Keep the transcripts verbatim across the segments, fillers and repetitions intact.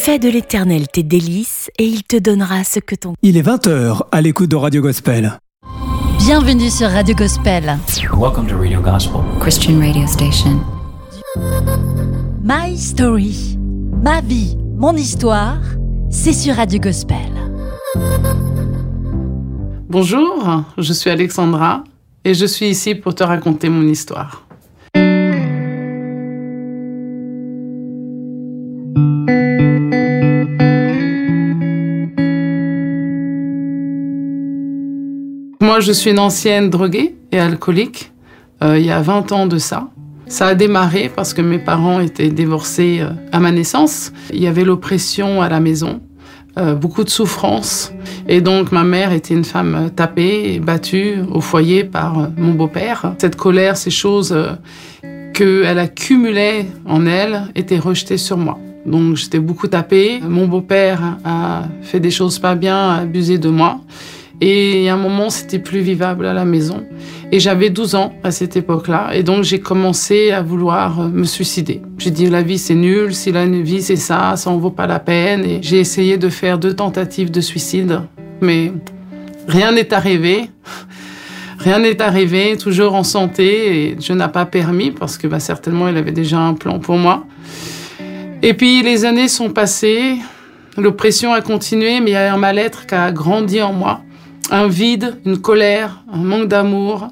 Fais de l'Éternel tes délices et il te donnera ce que ton... Il est vingt heures à l'écoute de Radio Gospel. Bienvenue sur Radio Gospel. Welcome to Radio Gospel, Christian radio station. My Story, ma vie, mon histoire, c'est sur Radio Gospel. Bonjour, je suis Alexandra et je suis ici pour te raconter mon histoire. Moi, je suis une ancienne droguée et alcoolique, euh, il y a vingt ans de ça. Ça a démarré parce que mes parents étaient divorcés euh, à ma naissance. Il y avait l'oppression à la maison, euh, beaucoup de souffrance. Et donc, ma mère était une femme tapée et battue au foyer par euh, mon beau-père. Cette colère, ces choses euh, qu'elle accumulait en elle étaient rejetées sur moi. Donc, j'étais beaucoup tapée. Mon beau-père a fait des choses pas bien, a abusé de moi. Et à un moment, c'était plus vivable à la maison. Et j'avais douze ans à cette époque-là. Et donc, j'ai commencé à vouloir me suicider. J'ai dit, la vie, c'est nul. Si la vie, c'est ça, ça en vaut pas la peine. Et j'ai essayé de faire deux tentatives de suicide. Mais rien n'est arrivé. Rien n'est arrivé, toujours en santé. Et Dieu n'a pas permis parce que bah, certainement, il avait déjà un plan pour moi. Et puis, les années sont passées. L'oppression a continué, mais il y a un mal-être qui a grandi en moi. Un vide, une colère, un manque d'amour.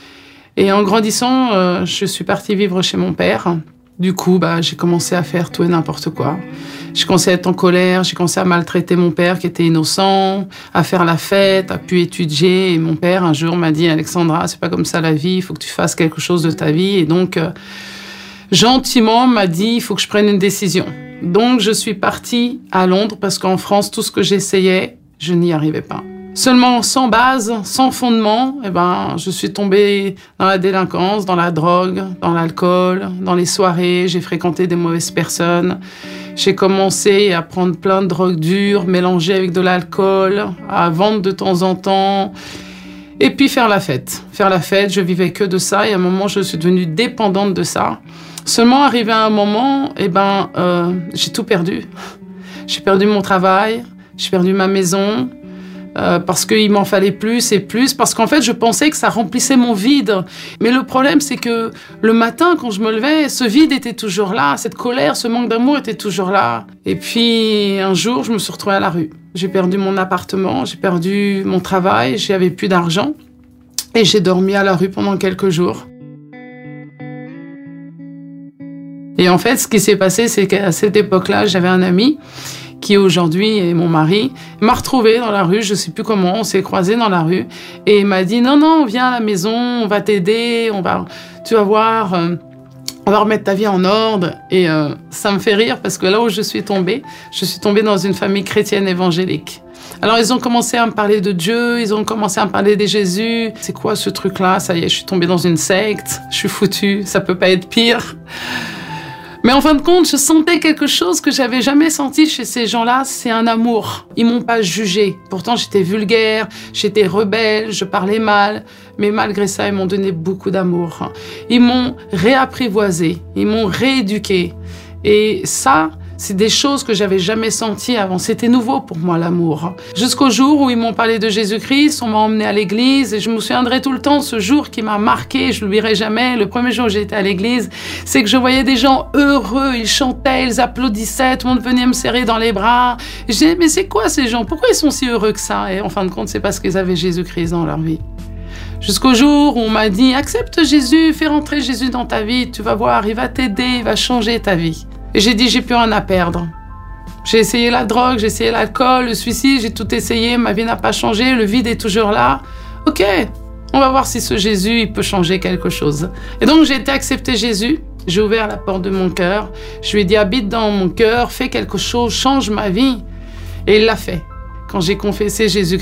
Et en grandissant, euh, je suis partie vivre chez mon père. Du coup, bah, j'ai commencé à faire tout et n'importe quoi. J'ai commencé à être en colère, j'ai commencé à maltraiter mon père qui était innocent, à faire la fête, à plus étudier. Et mon père, un jour, m'a dit « Alexandra, c'est pas comme ça la vie, il faut que tu fasses quelque chose de ta vie. » Et donc, euh, gentiment, m'a dit « Il faut que je prenne une décision. » Donc, je suis partie à Londres parce qu'en France, tout ce que j'essayais, je n'y arrivais pas. Seulement sans base, sans fondement, eh ben, je suis tombée dans la délinquance, dans la drogue, dans l'alcool, dans les soirées. J'ai fréquenté des mauvaises personnes. J'ai commencé à prendre plein de drogues dures, mélangées avec de l'alcool, à vendre de temps en temps. Et puis faire la fête. Faire la fête, je vivais que de ça. Et à un moment, je suis devenue dépendante de ça. Seulement, arrivé à un moment, eh ben, euh, j'ai tout perdu. J'ai perdu mon travail, j'ai perdu ma maison, euh, parce qu'il m'en fallait plus et plus, parce qu'en fait, je pensais que ça remplissait mon vide. Mais le problème, c'est que le matin, quand je me levais, ce vide était toujours là, cette colère, ce manque d'amour était toujours là. Et puis, un jour, je me suis retrouvée à la rue. J'ai perdu mon appartement, j'ai perdu mon travail, j'avais plus d'argent, et j'ai dormi à la rue pendant quelques jours. Et en fait, ce qui s'est passé, c'est qu'à cette époque-là, j'avais un ami qui aujourd'hui est mon mari, m'a retrouvée dans la rue, je sais plus comment, on s'est croisés dans la rue, et il m'a dit « Non, non, viens à la maison, on va t'aider, on va, tu vas voir, euh, on va remettre ta vie en ordre. » Et euh, ça me fait rire parce que là où je suis tombée, je suis tombée dans une famille chrétienne évangélique. Alors, ils ont commencé à me parler de Dieu, ils ont commencé à me parler de Jésus. C'est quoi ce truc-là? Ça y est, je suis tombée dans une secte, je suis foutue, ça peut pas être pire. Mais en fin de compte, je sentais quelque chose que j'avais jamais senti chez ces gens-là, c'est un amour. Ils m'ont pas jugée. Pourtant, j'étais vulgaire, j'étais rebelle, je parlais mal. Mais malgré ça, ils m'ont donné beaucoup d'amour. Ils m'ont réapprivoisée, ils m'ont rééduquée. Et ça, c'est des choses que j'avais jamais senties avant. C'était nouveau pour moi, l'amour. Jusqu'au jour où ils m'ont parlé de Jésus-Christ, on m'a emmenée à l'église et je me souviendrai tout le temps ce jour qui m'a marqué, je l'oublierai jamais. Le premier jour où j'étais à l'église, c'est que je voyais des gens heureux, ils chantaient, ils applaudissaient, tout le monde venait me serrer dans les bras. Et je disais, mais c'est quoi ces gens? Pourquoi ils sont si heureux que ça? Et en fin de compte, c'est parce qu'ils avaient Jésus-Christ dans leur vie. Jusqu'au jour où on m'a dit, accepte Jésus, fais rentrer Jésus dans ta vie, tu vas voir, il va t'aider, il va changer ta vie. Et j'ai dit, j'ai plus rien à perdre. J'ai essayé la drogue, j'ai essayé l'alcool, le suicide, j'ai tout essayé, ma vie n'a pas changé, le vide est toujours là. Ok, on va voir si ce Jésus, il peut changer quelque chose. Et donc, j'ai été accepter Jésus, j'ai ouvert la porte de mon cœur, je lui ai dit, habite dans mon cœur, fais quelque chose, change ma vie. Et il l'a fait. Quand j'ai confessé Jésus-Christ,